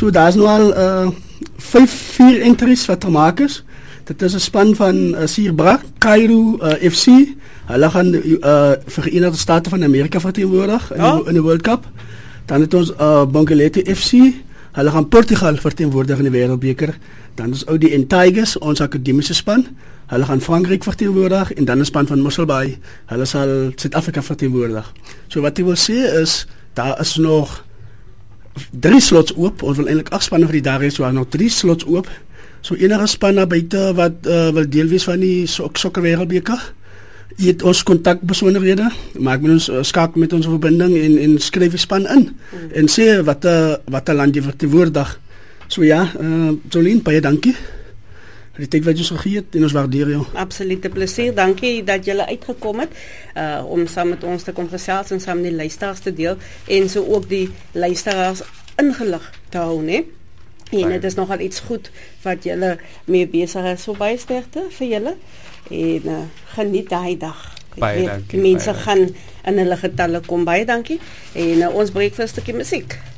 So daar is nou al 4 entries wat gemaak is. Dit is 'n span van Sierbra, Cairo FC. Hulle gaan Verenigde State van Amerika verteenwoordig in die World Cup. Dan het ons Bongolete FC. Hulle gaan Portugal verteenwoordig in die Wêreldbeker. Dan is Audi en Tigers, ons akademiese span. Hulle gaan Frankryk verteenwoordig en dan 'n span van Mosselbaai. Hulle sal Suid-Afrika verteenwoordig. So wat ek wil sê is daar is nog 3 slots oop. Ons wil eintlik 8 spanne vir die dag hê, so daar nog 3 slots oop. So enige span na buite wat wil deel wees van die sokker Wêreldbeker. Jy het ons kontakbesonderhede, maak met ons skakel met ons verbinding en skryf die span in en sê wat 'n land jy verteenwoordig. So ja, Jolien, baie dankie. Die tyd wat jy so gegee het en ons waardeer jou. Absolute plesier. Dankie dat julle uitgekom het om saam met ons te kom gesels en saam met die luisteraars te deel en so ook die luisteraars ingelig te hou, né? En dit is nogal iets goed wat julle mee besig is. So baie sterkte vir julle en geniet daai dag. Baie dankie. Die mense gaan in hulle getalle kom. Baie dankie. En ons breek vir 'n stukkie musiek.